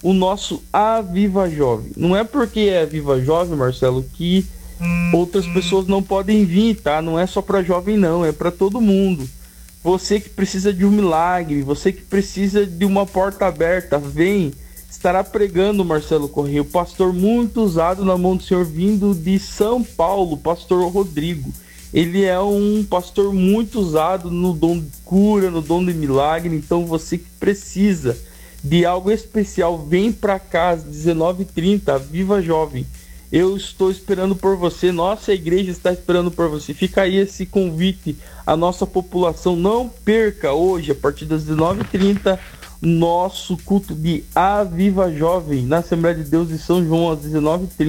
o nosso Aviva Jovem. Não é porque é Aviva Jovem, Marcelo, que outras pessoas não podem vir, tá? Não é só para jovem, não, é para todo mundo. Você que precisa de um milagre, você que precisa de uma porta aberta, vem. Estará pregando Marcelo Corrêa, o pastor muito usado na mão do Senhor, vindo de São Paulo, pastor Rodrigo. Ele é um pastor muito usado no dom de cura, no dom de milagre. Então você que precisa de algo especial, vem para cá às 19h30, Viva Jovem. Eu estou esperando por você, nossa igreja está esperando por você. Fica aí esse convite à nossa população. Não perca hoje, a partir das 19h30, nosso culto de Aviva Jovem na Assembleia de Deus de São João às 19h30.